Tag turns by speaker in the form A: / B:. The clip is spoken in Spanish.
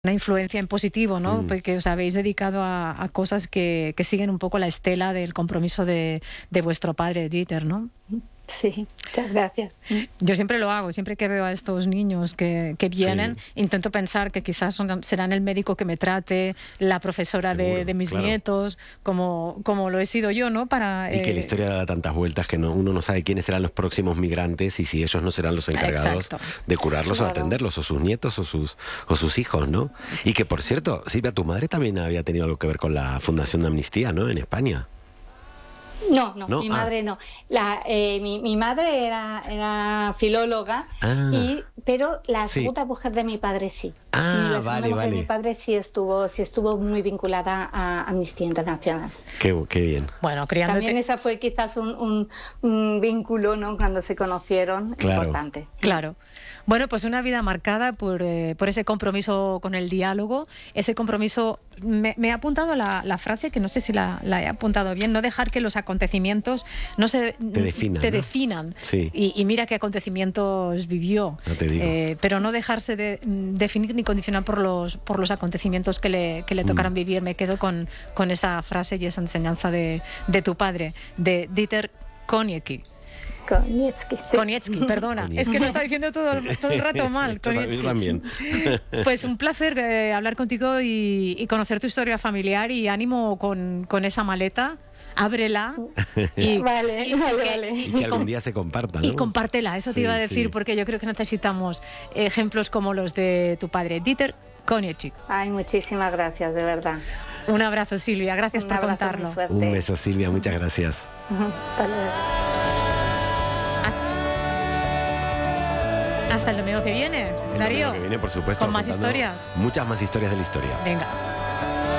A: Una influencia en positivo, ¿no? Porque os habéis dedicado a cosas que siguen un poco la estela del compromiso de vuestro padre, Dieter, ¿no?
B: Sí, muchas gracias.
A: Yo siempre lo hago, siempre que veo a estos niños que vienen, intento pensar que quizás serán el médico que me trate, la profesora de mis nietos, como lo he sido yo, ¿no?
C: Y que la historia da tantas vueltas que uno no sabe quiénes serán los próximos migrantes y si ellos no serán los encargados de curarlos o atenderlos, o sus nietos o sus hijos, ¿no? Y que, por cierto, Silvia, tu madre también había tenido algo que ver con la Fundación de Amnistía, ¿no? En España.
B: No, mi madre no. Mi madre era filóloga, pero la segunda mujer de mi padre sí. La segunda mujer de mi padre sí estuvo muy vinculada a Amnistía Internacional.
C: Qué bien.
A: Bueno,
B: también esa fue quizás un vínculo, ¿no? Cuando se conocieron, importante.
A: Claro. Bueno, pues una vida marcada por ese compromiso con el diálogo, ese compromiso. Me he apuntado la frase, que no sé si la he apuntado bien: no dejar que los acontecimientos te definan.
C: Sí.
A: Y mira qué acontecimientos vivió.
C: No te digo.
A: Pero no dejarse de definir ni condicionar por los acontecimientos que le tocaron vivir. Me quedo con esa frase y esa enseñanza de tu padre, de Dieter Konieczki. Konieczki, perdona. Es que lo está diciendo todo el rato mal.
C: Yo también.
A: Pues un placer hablar contigo y conocer tu historia familiar, y ánimo con esa maleta. Ábrela y
C: que algún día se comparta, ¿no?
A: Y compártela, eso te iba a decir, porque yo creo que necesitamos ejemplos como los de tu padre, Dieter Konieczki.
B: Ay, muchísimas gracias, de verdad.
A: Un abrazo, Silvia, gracias por contarlo.
C: Un beso, Silvia, muchas gracias.
A: Hasta el domingo que viene, Darío.
C: El domingo que viene, por supuesto.
A: Con más historias.
C: Muchas más historias de la historia.
A: Venga.